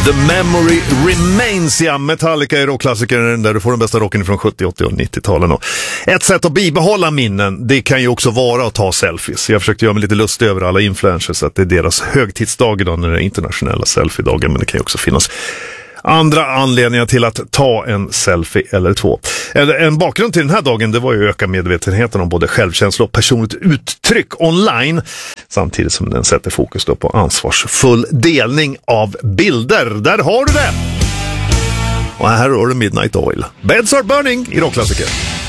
The Memory Remains, ja, Metallica är rockklassikern där du får den bästa rocken från 70, 80 och 90-talen. Och ett sätt att bibehålla minnen, det kan ju också vara att ta selfies. Jag försökte göra mig lite lustig över alla influencers, att det är deras högtidsdag idag när det är internationella selfie-dagen, men det kan ju också finnas andra anledningar till att ta en selfie eller två. En bakgrund till den här dagen, det var ju att öka medvetenheten om både självkänsla och personligt uttryck online, samtidigt som den sätter fokus då på ansvarsfull delning av bilder. Där har du det! Och här har du Midnight Oil. Beds Are Burning i rockklassiker.